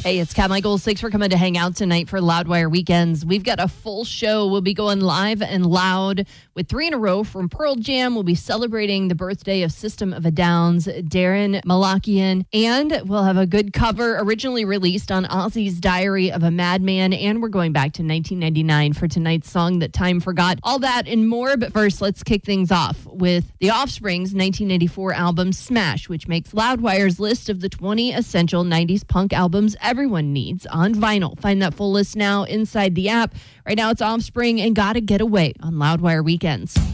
Hey, it's Kat Michaels. Thanks for coming to hang out tonight for Loudwire Weekends. We've got a full show. We'll be going live and loud with 3 in a row from Pearl Jam. We'll be celebrating the birthday of System of a Down's Darren Malakian. And we'll have a good cover originally released on Ozzy's Diary of a Madman. And we're going back to 1999 for tonight's song that time forgot. All that and more. But first, let's kick things off with The Offspring's 1994 album Smash, which makes Loudwire's list of the 20 essential 90s punk albums everyone needs on vinyl. Find that full list now inside the app. Right now it's Offspring and Gotta Get Away on Loudwire Weekends.